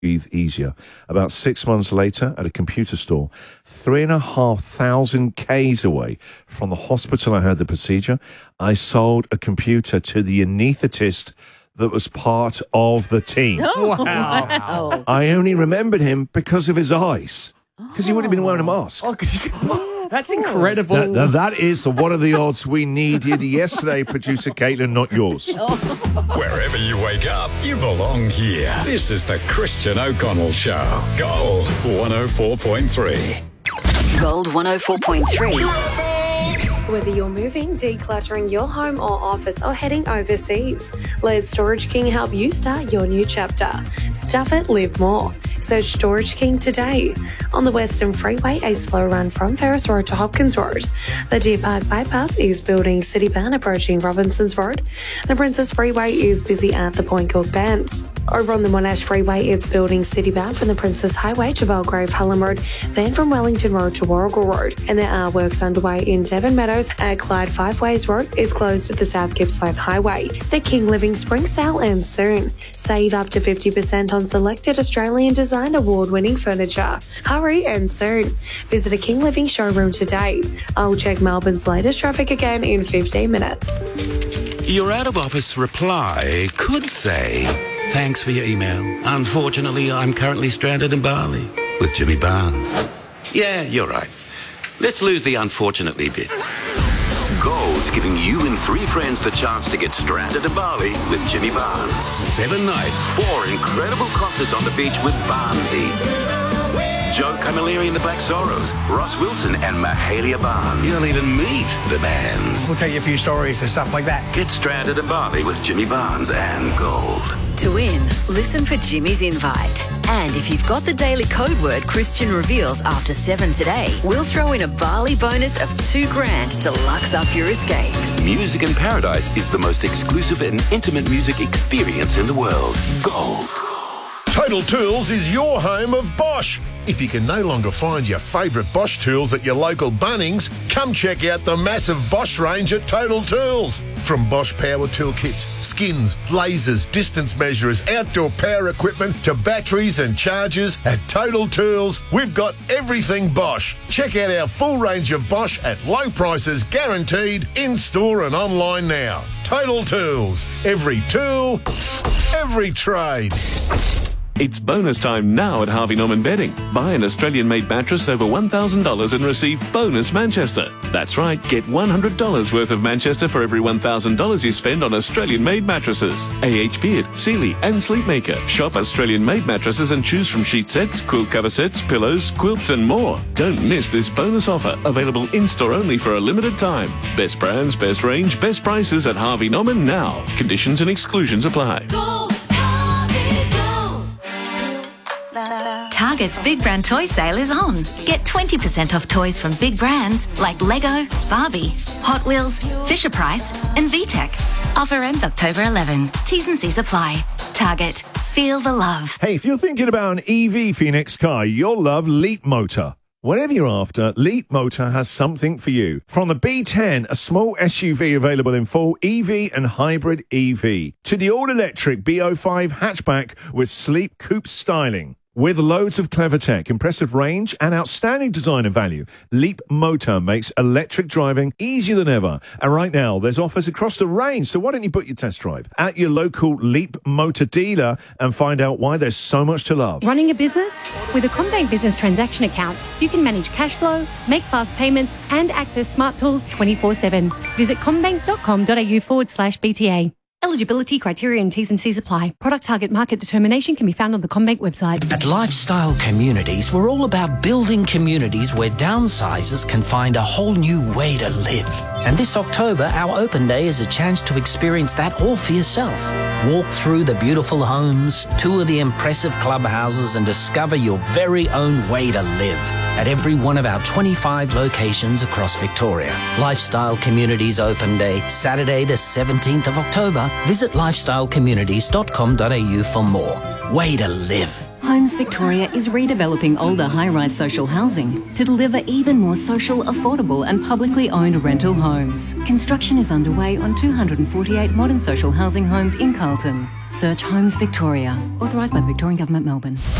breathe easier. About 6 months later, at a computer store, 3,500 k's away from the hospital I had the procedure, I sold a computer to the anaesthetist that was part of the team. Oh, wow. I only remembered him because of his eyes, because he would have been wearing a mask. Oh, because you could... That's incredible. That is what are the odds we needed yesterday, producer Caitlin, not yours. Wherever you wake up, you belong here. This is the Christian O'Connell Show. Gold 104.3. Gold 104.3. Whether you're moving, decluttering your home or office, or heading overseas, let Storage King help you start your new chapter. Stuff it, live more. Search Storage King today. On the Western Freeway, a slow run from Ferris Road to Hopkins Road. The Deer Park Bypass is building City Bend approaching Robinsons Road. The Princess Freeway is busy at the Point Cook Bend. Over on the Monash Freeway, it's building City Bound from the Princess Highway to Belgrave Hallam Road, then from Wellington Road to Warrigal Road. And there are works underway in Devon Meadows at Clyde Five Ways Road. It's closed at the South Gippsland Highway. The King Living Spring Sale ends soon. Save up to 50% on selected Australian design award-winning furniture. Hurry and soon. Visit a King Living showroom today. I'll check Melbourne's latest traffic again in 15 minutes. Your out-of-office reply could say, "Thanks for your email. Unfortunately, I'm currently stranded in Bali with Jimmy Barnes." Yeah, you're right. Let's lose the unfortunately bit. Gold's giving you and 3 friends the chance to get stranded in Bali with Jimmy Barnes. 7 nights, 4 incredible concerts on the beach with Barnesy. Joe Camilleri and the Black Sorrows, Ross Wilson and Mahalia Barnes. You'll even meet the bands. We'll tell you a few stories and stuff like that. Get stranded in Bali with Jimmy Barnes and Gold. To win, listen for Jimmy's invite. And if you've got the daily code word Christian reveals after 7 today, we'll throw in a Bali bonus of $2,000 to lux up your escape. Music in Paradise is the most exclusive and intimate music experience in the world. Gold. Total Tools is your home of Bosch. If you can no longer find your favourite Bosch tools at your local Bunnings, come check out the massive Bosch range at Total Tools. From Bosch power tool kits, skins, lasers, distance measurers, outdoor power equipment to batteries and chargers, at Total Tools, we've got everything Bosch. Check out our full range of Bosch at low prices guaranteed, in-store and online now. Total Tools. Every tool, every trade. It's bonus time now at Harvey Norman Bedding. Buy an Australian-made mattress over $1,000 and receive bonus Manchester. That's right, get $100 worth of Manchester for every $1,000 you spend on Australian-made mattresses. AH Beard, Sealy and Sleepmaker. Shop Australian-made mattresses and choose from sheet sets, quilt cover sets, pillows, quilts and more. Don't miss this bonus offer, available in-store only for a limited time. Best brands, best range, best prices at Harvey Norman now. Conditions and exclusions apply. Target's Big Brand Toy Sale is on. Get 20% off toys from big brands like Lego, Barbie, Hot Wheels, Fisher-Price and VTech. Offer ends October 11. T's and C's apply. Target. Feel the love. Hey, if you're thinking about an EV for your next car, you'll love Leap Motor. Whatever you're after, Leap Motor has something for you. From the B10, a small SUV available in full EV and hybrid EV, to the all-electric B05 hatchback with sleek coupe styling. With loads of clever tech, impressive range, and outstanding design and value, Leap Motor makes electric driving easier than ever. And right now, there's offers across the range, so why don't you book your test drive at your local Leap Motor dealer and find out why there's so much to love. Running a business? With a CommBank Business Transaction Account, you can manage cash flow, make fast payments, and access smart tools 24/7. Visit commbank.com.au/BTA. Eligibility criteria and T's and C's apply. Product target market determination can be found on the CommBank website. At Lifestyle Communities, we're all about building communities where downsizers can find a whole new way to live. And this October, our open day is a chance to experience that all for yourself. Walk through the beautiful homes, tour the impressive clubhouses, and discover your very own way to live at every one of our 25 locations across Victoria. Lifestyle Communities Open Day, Saturday the 17th of October. Visit lifestylecommunities.com.au for more. Way to live. Homes Victoria is redeveloping older high-rise social housing to deliver even more social, affordable and publicly owned rental homes. Construction is underway on 248 modern social housing homes in Carlton. Search Homes Victoria, authorised by the Victorian Government, Melbourne.